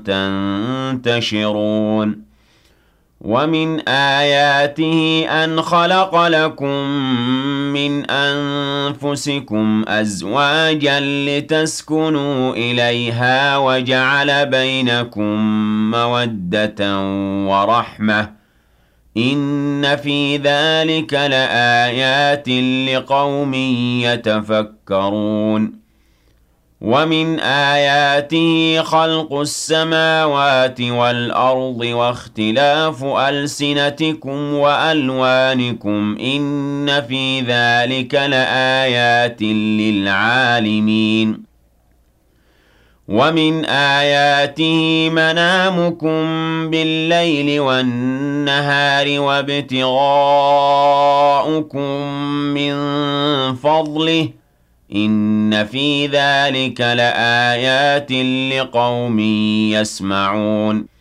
تنتشرون ومن آياته أن خلق لكم من أنفسكم أزواجا لتسكنوا إليها وجعل بينكم مودة ورحمة إن في ذلك لآيات لقوم يتفكرون ومن آياته خلق السماوات والأرض واختلاف ألسنتكم وألوانكم إن في ذلك لآيات للعالمين ومن آياته منامكم بالليل والنهار وابتغاؤكم من فضله إن في ذلك لآيات لقوم يسمعون